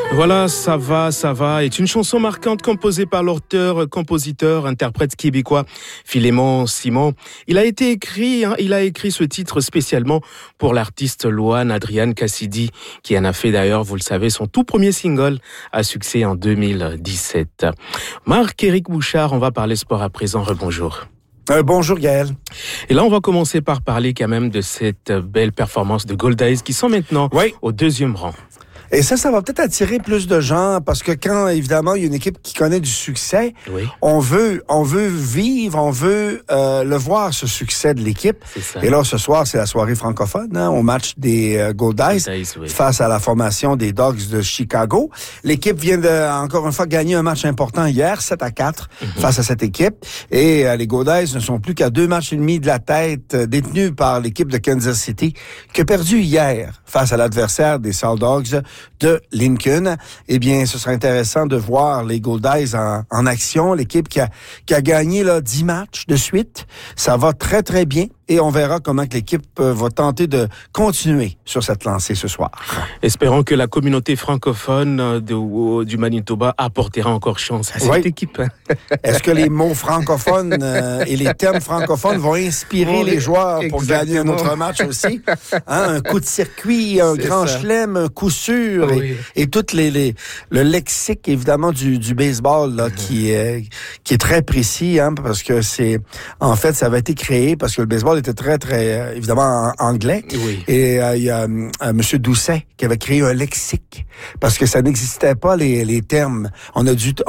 Voilà, ça va, est une chanson marquante composée par l'auteur, compositeur, interprète québécois Philémon Simon. Il a écrit ce titre spécialement pour l'artiste Louane Adrienne Cassidy, qui en a fait d'ailleurs, vous le savez, son tout premier single à succès en 2017. Marc-Éric Bouchard, on va parler sport à présent. Rebonjour. Bonjour Gaël. Et là, on va commencer par parler quand même de cette belle performance de Goldays qui sont maintenant au deuxième rang. Et ça va peut-être attirer plus de gens parce que quand, évidemment, il y a une équipe qui connaît du succès, on veut vivre, on veut le voir, ce succès de l'équipe. Et là, ce soir, c'est la soirée francophone, au match des Goldays face à la formation des Dogs de Chicago. L'équipe vient encore une fois, gagner un match important hier, 7-4, face à cette équipe. Et les Goldays ne sont plus qu'à 2 matchs et demi de la tête, détenus par l'équipe de Kansas City, qui a perdu hier face à l'adversaire des Salt Dogs de Lincoln. Eh bien, ce serait intéressant de voir les Goldays en action. L'équipe qui a gagné 10 matchs de suite. Ça va très, très bien. Et on verra comment que l'équipe va tenter de continuer sur cette lancée ce soir. Espérons que la communauté francophone du Manitoba apportera encore chance à cette équipe. Est-ce que les mots francophones et les termes francophones vont inspirer les joueurs pour gagner un autre match aussi? Un coup de circuit, un grand chelem, un coup sûr et tout le lexique, évidemment, du baseball là, qui est très précis, parce que en fait, ça avait été créé parce que le baseball était très, très, évidemment, anglais. Et il y a M. Doucet qui avait créé un lexique parce que ça n'existait pas, les termes. On a dû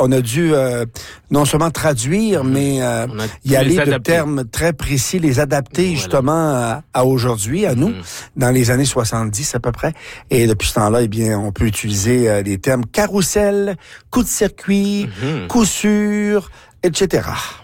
non seulement traduire, mais y aller de termes très précis, les adapter justement à aujourd'hui, à nous, dans les années 70 à peu près. Et depuis ce temps-là, eh bien, on peut utiliser les termes carrousel, coup de circuit, coup sûr, etc.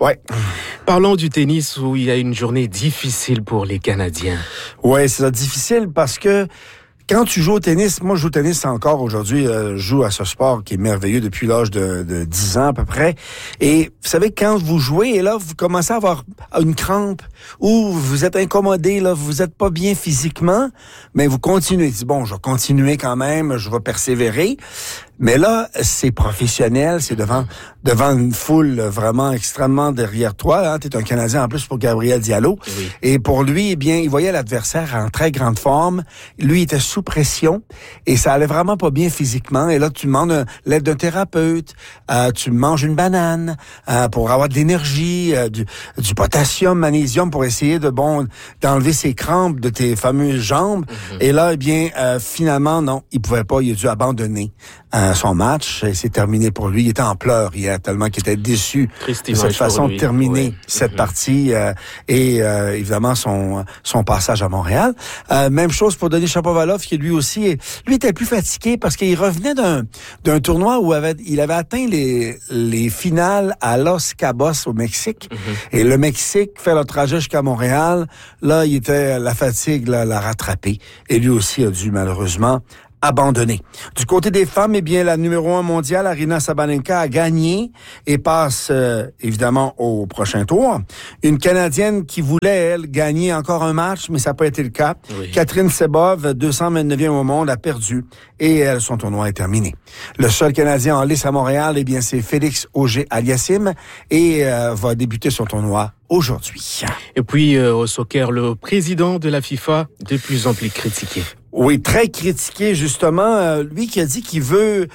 Parlons du tennis où il y a une journée difficile pour les Canadiens. Oui, c'est ça, difficile parce que quand tu joues au tennis, moi je joue au tennis encore aujourd'hui, je joue à ce sport qui est merveilleux depuis l'âge de 10 ans à peu près. Et vous savez, quand vous jouez, et là vous commencez à avoir une crampe ou vous êtes incommodé, là, vous êtes pas bien physiquement, mais vous continuez. Vous dites, bon, je vais continuer quand même, je vais persévérer. Mais là, c'est professionnel, c'est devant une foule vraiment extrêmement derrière toi. T'es un Canadien en plus pour Gabriel Diallo. Et pour lui, eh bien, il voyait l'adversaire en très grande forme. Lui était sous pression et ça allait vraiment pas bien physiquement. Et là, tu demandes l'aide d'un thérapeute, tu manges une banane pour avoir de l'énergie, du potassium, magnésium pour essayer d'enlever ces crampes de tes fameuses jambes. Et là, eh bien, finalement, non, il pouvait pas, il a dû abandonner son match, et c'est terminé pour lui. Il était en pleurs hier, tellement qu'il était déçu de cette façon de terminer cette partie et évidemment son passage à Montréal. Même chose pour Denis Shapovalov, qui lui aussi, lui était plus fatigué parce qu'il revenait d'un tournoi où il avait atteint les finales à Los Cabos au Mexique. Et le Mexique fait le trajet jusqu'à Montréal. Là, la fatigue l'a rattrapé. Et lui aussi a dû malheureusement abandonné. Du côté des femmes, eh bien, la numéro 1 mondiale, Aryna Sabalenka, a gagné et passe, évidemment, au prochain tour. Une Canadienne qui voulait, elle, gagner encore un match, mais ça n'a pas été le cas. Catherine Sebov, 229e au monde, a perdu et son tournoi est terminé. Le seul Canadien en lice à Montréal, eh bien, c'est Félix Auger-Aliassime et va débuter son tournoi aujourd'hui. Et puis, au soccer, le président de la FIFA, de plus en plus critiqué. Oui, très critiqué, justement. Lui qui a dit qu'il veut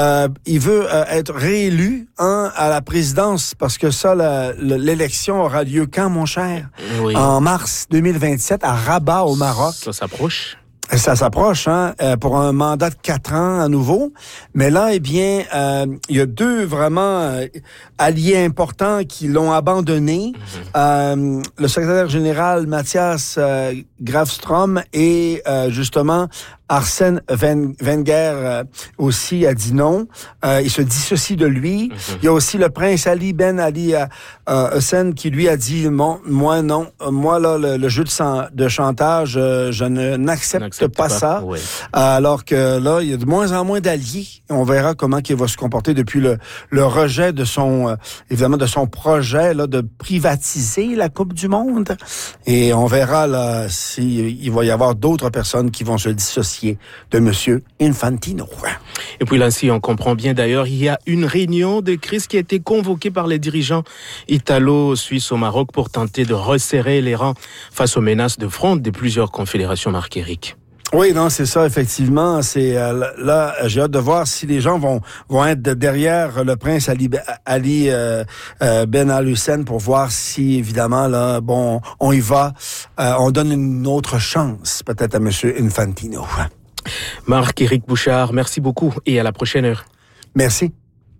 être réélu à la présidence parce que ça, l'élection aura lieu quand, mon cher? En mars 2027 à Rabat, au Maroc. Ça s'approche. Ça s'approche, pour un mandat de 4 ans à nouveau. Mais là, eh bien, il y a 2 vraiment alliés importants qui l'ont abandonné. Le secrétaire général Mathias Grafstrom et justement Arsène Wenger aussi a dit non. Il se dissocie de lui. Il y a aussi le prince Ali Ben Ali Hussein qui lui a dit moi non. Moi là le jeu de chantage, je n'accepte pas ça. Alors que là il y a de moins en moins d'alliés. On verra comment il va se comporter depuis le rejet de son évidemment de son projet là de privatiser la Coupe du Monde. Et on verra là s'il va y avoir d'autres personnes qui vont se dissocier dossier de M. Infantino. Et puis là, si on comprend bien d'ailleurs, il y a une réunion de crise qui a été convoquée par les dirigeants italo-suisses au Maroc pour tenter de resserrer les rangs face aux menaces de fronde de plusieurs confédérations, Marc Éric. Oui, non, c'est ça, effectivement. C'est là, j'ai hâte de voir si les gens vont être derrière le prince Ali Ben Al-Hussein pour voir si, évidemment, là, bon, on y va. On donne une autre chance, peut-être, à M. Infantino. Marc-Éric Bouchard, merci beaucoup et à la prochaine heure. Merci.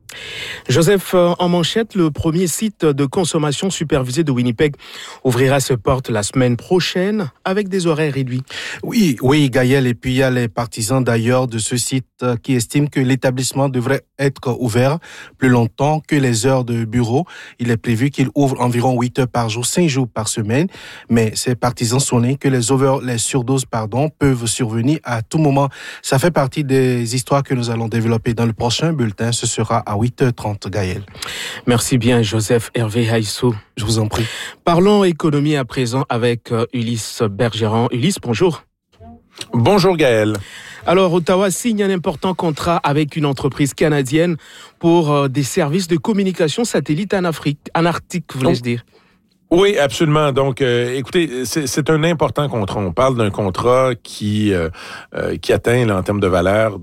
Joseph, en manchette, le premier site de consommation supervisé de Winnipeg ouvrira ses portes la semaine prochaine avec des horaires réduits. Oui, Gaël. Et puis il y a les partisans d'ailleurs de ce site qui estiment que l'établissement devrait être ouvert plus longtemps que les heures de bureau. Il est prévu qu'il ouvre environ 8 heures par jour, 5 jours par semaine. Mais ces partisans soulignent que les surdoses, peuvent survenir à tout moment. Ça fait partie des histoires que nous allons développer dans le prochain bulletin. Ce sera à 8h30, Gaël. Merci bien, Joseph Hervé Haïssou. Je vous en prie. Parlons économie à présent avec Ulysse Bergeron. Ulysse, bonjour. Bonjour, Gaël. Alors, Ottawa signe un important contrat avec une entreprise canadienne pour des services de communication satellite en Arctique, voulais-je dire. Oui, absolument. Donc, écoutez, c'est un important contrat. On parle d'un contrat qui atteint, là, en termes de valeur,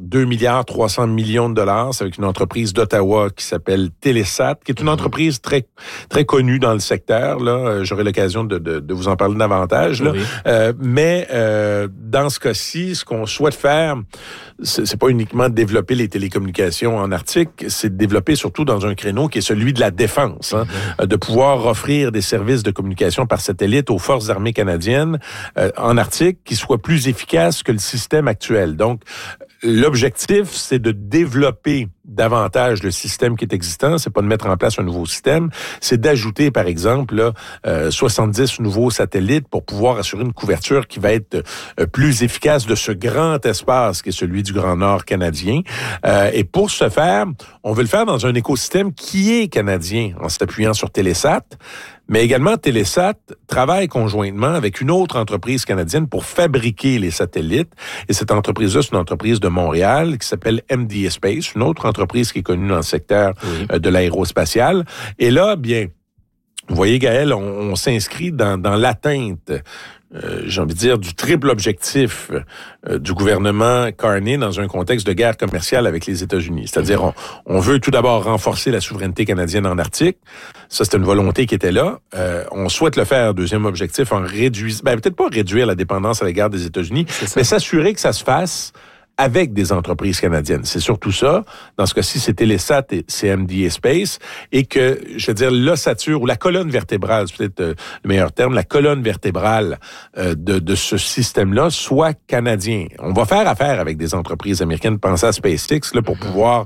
2,3 milliards de dollars. C'est avec une entreprise d'Ottawa qui s'appelle Telesat, qui est une entreprise très très connue dans le secteur. Là, j'aurai l'occasion de vous en parler davantage. Là. Oui. Mais dans ce cas-ci, ce qu'on souhaite faire, c'est pas uniquement de développer les télécommunications en Arctique, c'est de développer surtout dans un créneau qui est celui de la défense, de pouvoir offrir des services de communication par satellite aux forces armées canadiennes en Arctique qui soient plus efficaces que le système actuel. Donc, l'objectif, c'est de développer davantage le système qui est existant. C'est pas de mettre en place un nouveau système, c'est d'ajouter, par exemple, là, 70 nouveaux satellites pour pouvoir assurer une couverture qui va être plus efficace de ce grand espace qui est celui du Grand Nord canadien. Et pour ce faire, on veut le faire dans un écosystème qui est canadien, en s'appuyant sur Telesat. Mais également, Telesat travaille conjointement avec une autre entreprise canadienne pour fabriquer les satellites. Et cette entreprise-là, c'est une entreprise de Montréal qui s'appelle MDA Space, une autre entreprise qui est connue dans le secteur de l'aérospatial. Et là, bien, vous voyez, Gaël, on s'inscrit dans l'atteinte, j'ai envie de dire, du triple objectif du gouvernement Carney dans un contexte de guerre commerciale avec les États-Unis. C'est-à-dire, on veut tout d'abord renforcer la souveraineté canadienne en Arctique. Ça, c'était une volonté qui était là. On souhaite le faire, deuxième objectif, en réduisant, peut-être pas réduire la dépendance à l'égard des États-Unis, mais s'assurer que ça se fasse avec des entreprises canadiennes. C'est surtout ça. Dans ce cas-ci, c'est Telesat et c'est MDA Space. Et que, je veux dire, l'ossature ou la colonne vertébrale, c'est peut-être le meilleur terme, la colonne vertébrale de ce système-là soit canadien. On va faire affaire avec des entreprises américaines. Pensez à SpaceX là, pour pouvoir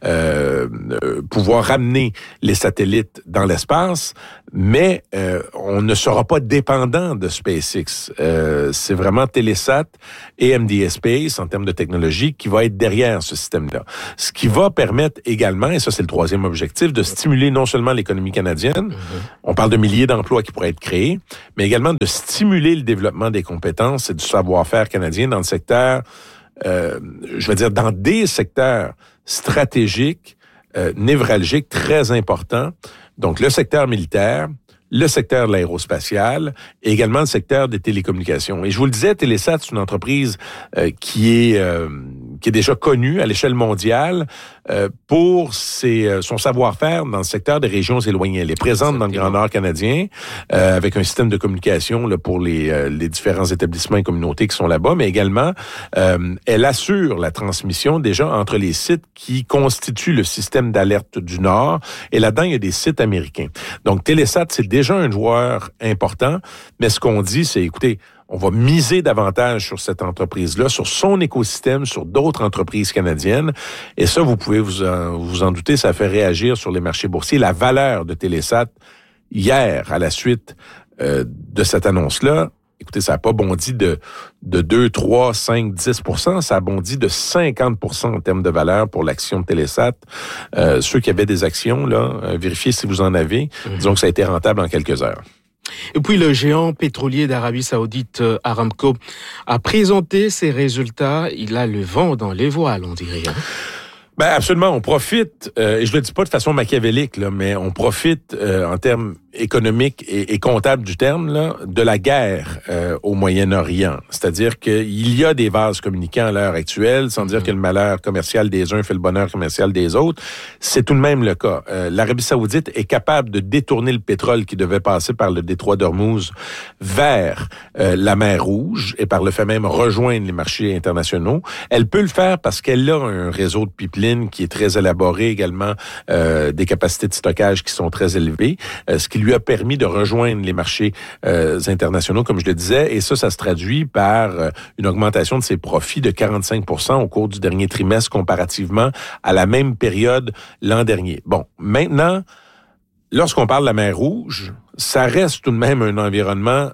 ramener les satellites dans l'espace. Mais on ne sera pas dépendant de SpaceX. C'est vraiment Telesat et MDA Space, en termes de technologie, qui va être derrière ce système-là. Ce qui va permettre également, et ça c'est le troisième objectif, de stimuler non seulement l'économie canadienne, on parle de milliers d'emplois qui pourraient être créés, mais également de stimuler le développement des compétences et du savoir-faire canadien dans le secteur, je veux dire, dans des secteurs stratégiques, névralgiques, très importants. Donc, le secteur militaire, le secteur de l'aérospatial et également le secteur des télécommunications. Et je vous le disais, Telesat, c'est une entreprise qui est déjà connue à l'échelle mondiale pour son savoir-faire dans le secteur des régions éloignées. Elle est présente dans le Grand Nord canadien avec un système de communication là, pour les différents établissements et communautés qui sont là-bas, mais également elle assure la transmission déjà entre les sites qui constituent le système d'alerte du Nord. Et là-dedans, il y a des sites américains. Donc, Telesat, c'est déjà un joueur important, mais ce qu'on dit, c'est, écoutez, on va miser davantage sur cette entreprise-là, sur son écosystème, sur d'autres entreprises canadiennes. Et ça, vous pouvez vous en douter, ça fait réagir sur les marchés boursiers. La valeur de Telesat, hier, à la suite de cette annonce-là, écoutez, ça n'a pas bondi de 2, 3, 5, 10%, ça a bondi de 50% en termes de valeur pour l'action de Telesat. Ceux qui avaient des actions, là, vérifiez si vous en avez. Disons que ça a été rentable en quelques heures. Et puis le géant pétrolier d'Arabie Saoudite, Aramco, a présenté ses résultats. Il a le vent dans les voiles, on dirait. Ben absolument, on profite, et je le dis pas de façon machiavélique, là, mais on profite en termes économiques et comptables du terme là, de la guerre au Moyen-Orient. C'est-à-dire qu'il y a des vases communicants à l'heure actuelle, sans dire que le malheur commercial des uns fait le bonheur commercial des autres. C'est tout de même le cas. L'Arabie Saoudite est capable de détourner le pétrole qui devait passer par le détroit d'Ormuz vers la mer Rouge et par le fait même rejoindre les marchés internationaux. Elle peut le faire parce qu'elle a un réseau de pipelines qui est très élaboré également, des capacités de stockage qui sont très élevées, ce qui lui a permis de rejoindre les marchés internationaux, comme je le disais, et ça se traduit par une augmentation de ses profits de 45% au cours du dernier trimestre comparativement à la même période l'an dernier. Bon, maintenant, lorsqu'on parle de la mer Rouge, ça reste tout de même un environnement,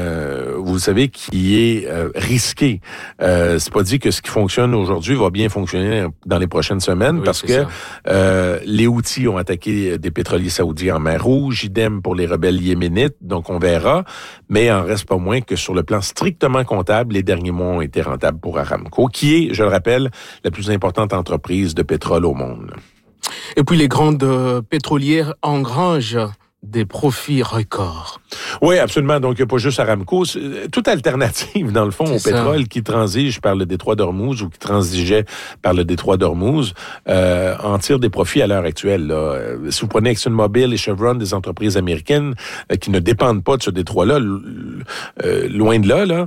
vous savez, qui est risqué. C'est pas dit que ce qui fonctionne aujourd'hui va bien fonctionner dans les prochaines semaines, oui, parce que les Houthis ont attaqué des pétroliers saoudiens en mer Rouge, idem pour les rebelles yéménites, donc on verra, mais il en reste pas moins que sur le plan strictement comptable, les derniers mois ont été rentables pour Aramco, qui est, je le rappelle, la plus importante entreprise de pétrole au monde. Et puis les grandes pétrolières engrangent des profits records. Oui, absolument. Donc, il n'y a pas juste Aramco. C'est toute alternative, dans le fond, au pétrole qui transige par le détroit d'Ormuz ou qui transigeait par le détroit d'Ormuz, en tire des profits à l'heure actuelle. Là. Si vous prenez ExxonMobil et Chevron, des entreprises américaines qui ne dépendent pas de ce détroit-là, loin de là,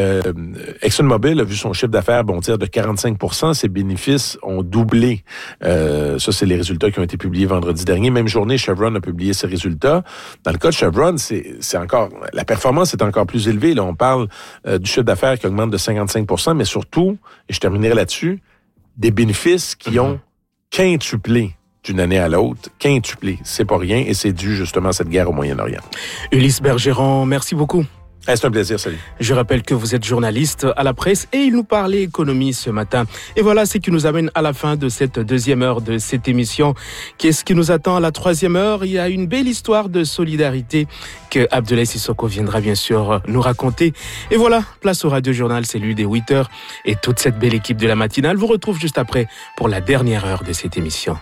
ExxonMobil a vu son chiffre d'affaires bondir de 45%. Ses bénéfices ont doublé. Ça, c'est les résultats qui ont été publiés vendredi dernier. Même journée, Chevron a publié ses résultats. Dans le cas de Chevron, c'est encore, la performance est encore plus élevée. Là, on parle du chiffre d'affaires qui augmente de 55%, mais surtout, et je terminerai là-dessus, des bénéfices qui ont quintuplé d'une année à l'autre. Quintuplé. C'est pas rien et c'est dû justement à cette guerre au Moyen-Orient. Ulysse Bergeron, merci beaucoup. C'est un plaisir, salut. Je rappelle que vous êtes journaliste à la presse et il nous parlait économie ce matin. Et voilà ce qui nous amène à la fin de cette deuxième heure de cette émission. Qu'est-ce qui nous attend à la troisième heure? Il y a une belle histoire de solidarité que Abdoulaye Sissoko viendra bien sûr nous raconter. Et voilà, place au Radio Journal, c'est lui des 8h. Et toute cette belle équipe de la matinale vous retrouve juste après pour la dernière heure de cette émission.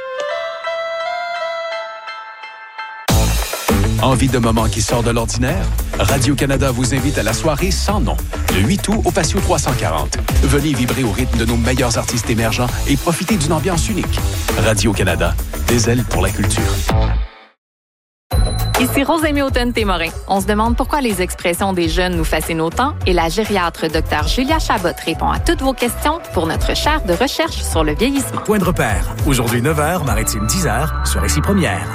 Envie de moments qui sort de l'ordinaire? Radio-Canada vous invite à la soirée Sans nom, le 8 août au Patio 340. Venez vibrer au rythme de nos meilleurs artistes émergents et profiter d'une ambiance unique. Radio-Canada, des ailes pour la culture. Ici Rosemée Houghton-Témorin. On se demande pourquoi les expressions des jeunes nous fascinent autant et la gériatre Dr Julia Chabot répond à toutes vos questions pour notre chaire de recherche sur le vieillissement. Point de repère. Aujourd'hui 9h, Maritime 10h, sur Récit Première.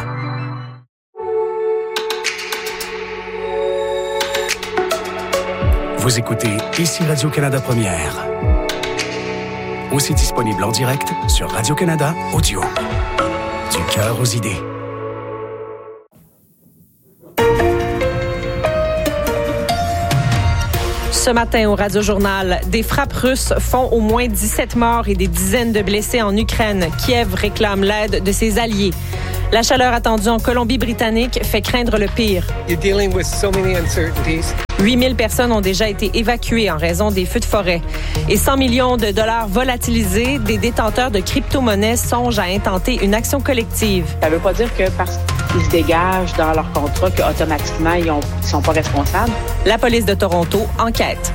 Vous écoutez ici Radio-Canada Première. Aussi disponible en direct sur Radio-Canada Audio. Du cœur aux idées. Ce matin au Radio-Journal, des frappes russes font au moins 17 morts et des dizaines de blessés en Ukraine. Kiev réclame l'aide de ses alliés. La chaleur attendue en Colombie-Britannique fait craindre le pire. 8000 personnes ont déjà été évacuées en raison des feux de forêt. Et 100 millions de dollars volatilisés, des détenteurs de crypto-monnaies songent à intenter une action collective. Ça ne veut pas dire que parce qu'ils se dégagent dans leur contrat qu'automatiquement, ils ne sont pas responsables. La police de Toronto enquête.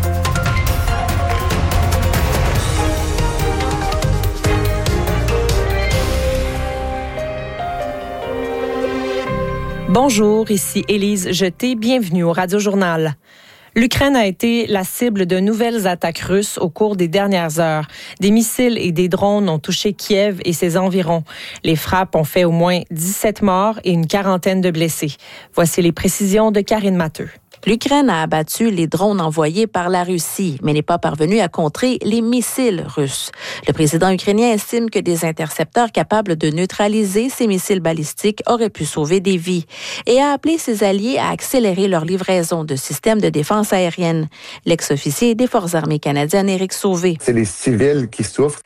Bonjour, ici Élise Jeté, bienvenue au Radio-Journal. L'Ukraine a été la cible de nouvelles attaques russes au cours des dernières heures. Des missiles et des drones ont touché Kiev et ses environs. Les frappes ont fait au moins 17 morts et une quarantaine de blessés. Voici les précisions de Karine Matteux. L'Ukraine a abattu les drones envoyés par la Russie, mais n'est pas parvenue à contrer les missiles russes. Le président ukrainien estime que des intercepteurs capables de neutraliser ces missiles balistiques auraient pu sauver des vies et a appelé ses alliés à accélérer leur livraison de systèmes de défense aérienne. L'ex-officier des Forces armées canadiennes, Éric Sauvé. C'est les civils qui souffrent.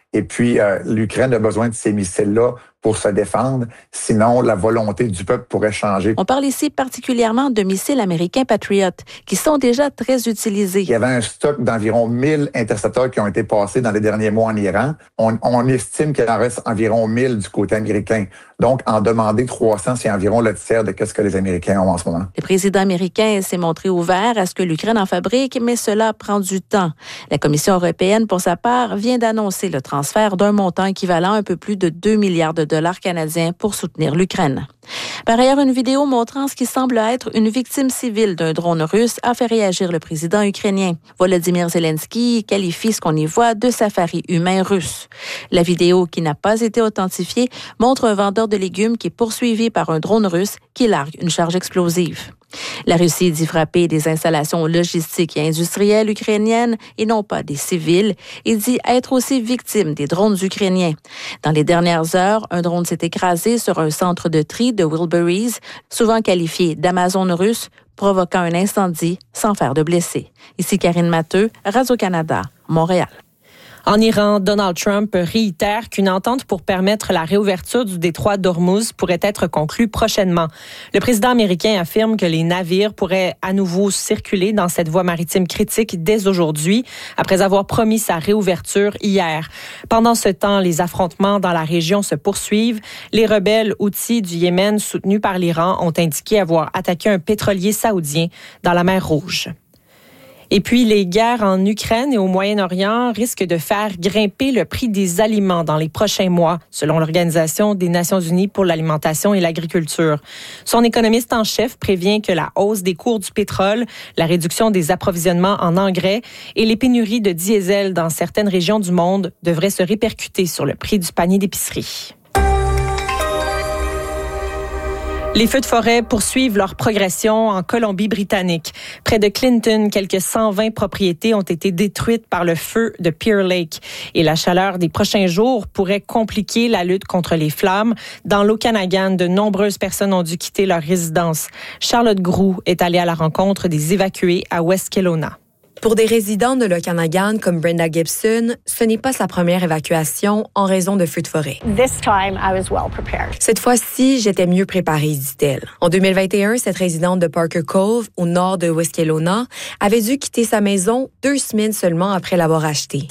Et puis, l'Ukraine a besoin de ces missiles-là pour se défendre. Sinon, la volonté du peuple pourrait changer. On parle ici particulièrement de missiles américains Patriot, qui sont déjà très utilisés. Il y avait un stock d'environ 1000 intercepteurs qui ont été passés dans les derniers mois en Iran. On estime qu'il en reste environ 1000 du côté américain. Donc, en demander 300, c'est environ le tiers de ce que les Américains ont en ce moment. Le président américain s'est montré ouvert à ce que l'Ukraine en fabrique, mais cela prend du temps. La Commission européenne, pour sa part, vient d'annoncer le transfert d'un montant équivalent à un peu plus de 2 milliards de dollars canadiens pour soutenir l'Ukraine. Par ailleurs, une vidéo montrant ce qui semble être une victime civile d'un drone russe a fait réagir le président ukrainien. Volodymyr Zelensky qualifie ce qu'on y voit de safari humain russe. La vidéo, qui n'a pas été authentifiée, montre un vendeur de légumes qui est poursuivi par un drone russe qui largue une charge explosive. La Russie dit frapper des installations logistiques et industrielles ukrainiennes et non pas des civils et dit être aussi victime des drones ukrainiens. Dans les dernières heures, un drone s'est écrasé sur un centre de tri de Wilburys, souvent qualifié d'Amazon russe, provoquant un incendie sans faire de blessés. Ici Karine Matteux, Radio-Canada, Montréal. En Iran, Donald Trump réitère qu'une entente pour permettre la réouverture du détroit d'Ormuz pourrait être conclue prochainement. Le président américain affirme que les navires pourraient à nouveau circuler dans cette voie maritime critique dès aujourd'hui, après avoir promis sa réouverture hier. Pendant ce temps, les affrontements dans la région se poursuivent. Les rebelles houthis du Yémen, soutenus par l'Iran, ont indiqué avoir attaqué un pétrolier saoudien dans la mer Rouge. Et puis, les guerres en Ukraine et au Moyen-Orient risquent de faire grimper le prix des aliments dans les prochains mois, selon l'Organisation des Nations Unies pour l'alimentation et l'agriculture. Son économiste en chef prévient que la hausse des cours du pétrole, la réduction des approvisionnements en engrais et les pénuries de diesel dans certaines régions du monde devraient se répercuter sur le prix du panier d'épicerie. Les feux de forêt poursuivent leur progression en Colombie-Britannique. Près de Clinton, quelques 120 propriétés ont été détruites par le feu de Pearl Lake. Et la chaleur des prochains jours pourrait compliquer la lutte contre les flammes. Dans l'Okanagan, de nombreuses personnes ont dû quitter leur résidence. Charlotte Groux est allée à la rencontre des évacués à West Kelowna. Pour des résidents de l'Okanagan comme Brenda Gibson, ce n'est pas sa première évacuation en raison de feux de forêt. Cette fois-ci, j'étais mieux préparée, dit-elle. En 2021, cette résidente de Parker Cove, au nord de West Kelowna, avait dû quitter sa maison 2 semaines seulement après l'avoir achetée.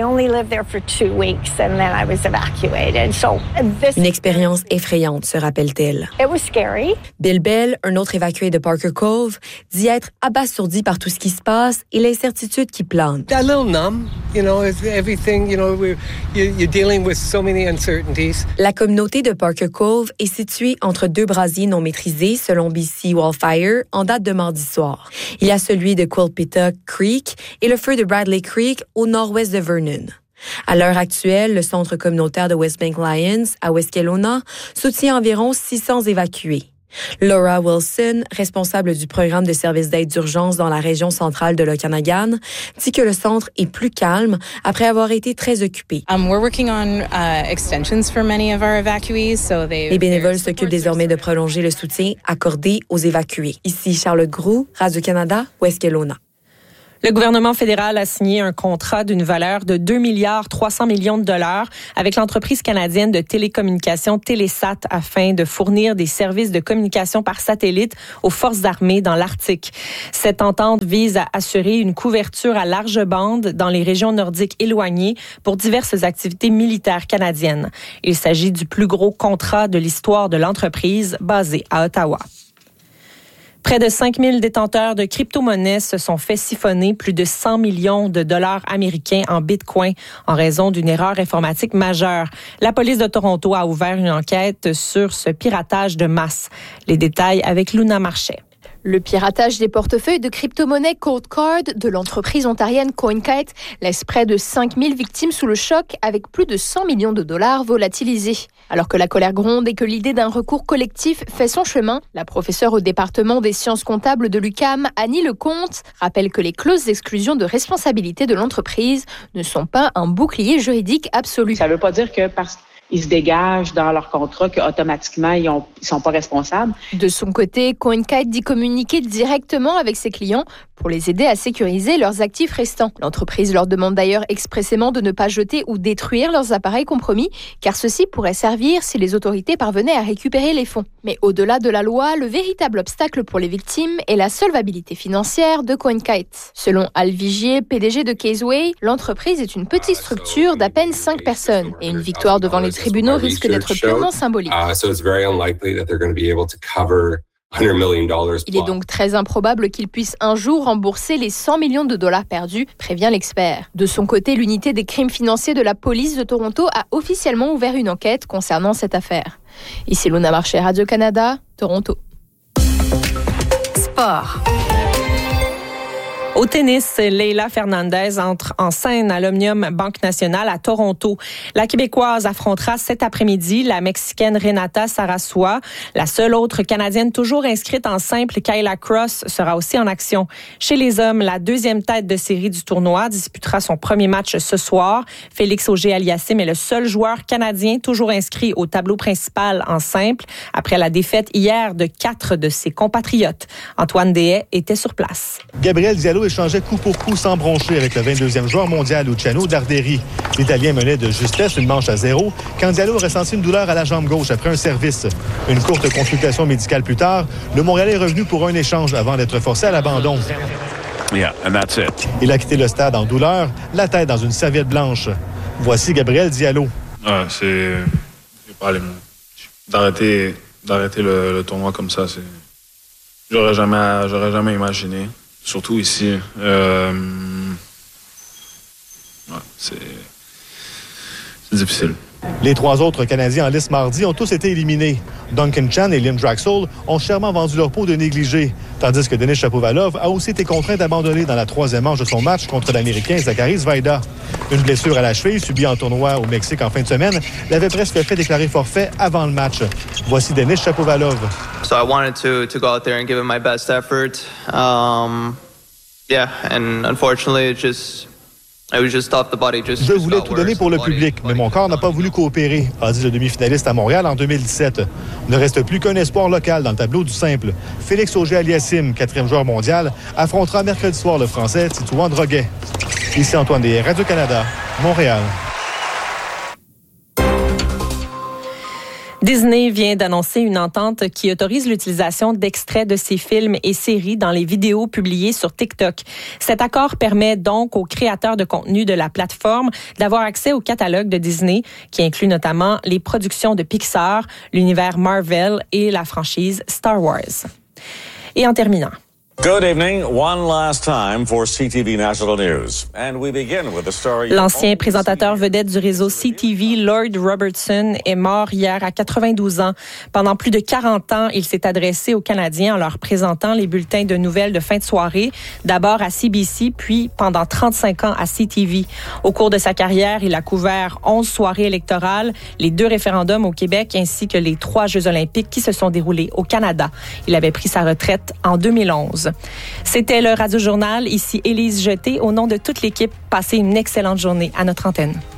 Une expérience effrayante, se rappelle-t-elle. Bill Bell, un autre évacué de Parker Cove, dit être abasourdi par tout ce qui se passe et l'incertitude qui plane. A little numb, everything, you're dealing with so many uncertainties. La communauté de Parker Cove est située entre 2 brasiers non maîtrisés, selon BC Wildfire, en date de mardi soir. Il y a celui de Quilpita Creek et le feu de Bradley Creek au nord-ouest de Vernon. À l'heure actuelle, le centre communautaire de Westbank Lions, à West Kelowna, soutient environ 600 évacués. Laura Wilson, responsable du programme de services d'aide d'urgence dans la région centrale de l'Okanagan, dit que le centre est plus calme après avoir été très occupé. Les bénévoles s'occupent désormais de prolonger le soutien accordé aux évacués. Ici Charlotte Groux, Radio-Canada, West Kelowna. Le gouvernement fédéral a signé un contrat d'une valeur de 2,3 milliards de dollars avec l'entreprise canadienne de télécommunications Télésat afin de fournir des services de communication par satellite aux forces armées dans l'Arctique. Cette entente vise à assurer une couverture à large bande dans les régions nordiques éloignées pour diverses activités militaires canadiennes. Il s'agit du plus gros contrat de l'histoire de l'entreprise basée à Ottawa. Près de 5000 détenteurs de crypto-monnaies se sont fait siphonner plus de 100 millions de dollars américains en bitcoin en raison d'une erreur informatique majeure. La police de Toronto a ouvert une enquête sur ce piratage de masse. Les détails avec Luna Marchais. Le piratage des portefeuilles de crypto-monnaies Cold Card de l'entreprise ontarienne CoinKite laisse près de 5000 victimes sous le choc avec plus de 100 millions de dollars volatilisés. Alors que la colère gronde et que l'idée d'un recours collectif fait son chemin, la professeure au département des sciences comptables de l'UQAM, Annie Lecomte, rappelle que les clauses d'exclusion de responsabilité de l'entreprise ne sont pas un bouclier juridique absolu. Ça ne veut pas dire que parce qu'ils se dégagent dans leur contrat qu'automatiquement, ils sont pas responsables. De son côté, CoinKite dit communiquer directement avec ses clients pour les aider à sécuriser leurs actifs restants. L'entreprise leur demande d'ailleurs expressément de ne pas jeter ou détruire leurs appareils compromis, car ceux-ci pourraient servir si les autorités parvenaient à récupérer les fonds. Mais au-delà de la loi, le véritable obstacle pour les victimes est la solvabilité financière de CoinKite. Selon Al Vigier, PDG de Caseway, l'entreprise est une petite structure d'à peine 5 personnes et une victoire devant les tribunaux risque d'être purement symbolique. Il est donc très improbable qu'il puisse un jour rembourser les 100 millions de dollars perdus, prévient l'expert. De son côté, l'unité des crimes financiers de la police de Toronto a officiellement ouvert une enquête concernant cette affaire. Ici Luna Marché, Radio-Canada, Toronto. Sport. Au tennis, Leila Fernandez entre en scène à l'Omnium Banque Nationale à Toronto. La Québécoise affrontera cet après-midi la Mexicaine Renata Sarasua. La seule autre Canadienne toujours inscrite en simple, Kayla Cross, sera aussi en action. Chez les hommes, la deuxième tête de série du tournoi disputera son premier match ce soir. Félix Auger-Aliassime est le seul joueur canadien toujours inscrit au tableau principal en simple après la défaite hier de 4 de ses compatriotes. Antoine Dehaye était sur place. Gabriel Diallo échangeait coup pour coup sans broncher avec le 22e joueur mondial Luciano Darderi. L'Italien menait de justesse une manche à 0 quand Diallo ressentit une douleur à la jambe gauche après un service. Une courte consultation médicale plus tard, le Montréalais est revenu pour un échange avant d'être forcé à l'abandon. Il a quitté le stade en douleur, la tête dans une serviette blanche. Voici Gabriel Diallo. J'ai pas les mots. D'arrêter le tournoi comme ça, j'aurais jamais imaginé. Surtout ici. C'est difficile. Les 3 autres Canadiens en lice mardi ont tous été éliminés. Duncan Chan et Liam Draxl ont chèrement vendu leur peau de négligés, tandis que Denis Shapovalov a aussi été contraint d'abandonner dans la 3e manche de son match contre l'Américain Zachary Zvaida. Une blessure à la cheville subie en tournoi au Mexique en fin de semaine l'avait presque fait déclarer forfait avant le match. Voici Denis Shapovalov. So I wanted to go out there and give it my best effort. And unfortunately Je voulais tout donner pour le public, mais mon corps n'a pas voulu coopérer, a dit le demi-finaliste à Montréal en 2017. Ne reste plus qu'un espoir local dans le tableau du simple. Félix Auger-Aliassime, 4e joueur mondial, affrontera mercredi soir le Français Titouan Droguet. Ici Antoine Dehaye, Radio-Canada, Montréal. Disney vient d'annoncer une entente qui autorise l'utilisation d'extraits de ses films et séries dans les vidéos publiées sur TikTok. Cet accord permet donc aux créateurs de contenu de la plateforme d'avoir accès au catalogue de Disney, qui inclut notamment les productions de Pixar, l'univers Marvel et la franchise Star Wars. Et en terminant, Good evening. One last time for CTV National News. And we begin with the story. L'ancien présentateur vedette du réseau CTV, Lloyd Robertson, est mort hier à 92 ans. Pendant plus de 40 ans, il s'est adressé aux Canadiens en leur présentant les bulletins de nouvelles de fin de soirée, d'abord à CBC, puis pendant 35 ans à CTV. Au cours de sa carrière, il a couvert 11 soirées électorales, les 2 référendums au Québec ainsi que les 3 Jeux olympiques qui se sont déroulés au Canada. Il avait pris sa retraite en 2011. C'était le Radio Journal. Ici Élise Jeté. Au nom de toute l'équipe, passez une excellente journée à notre antenne.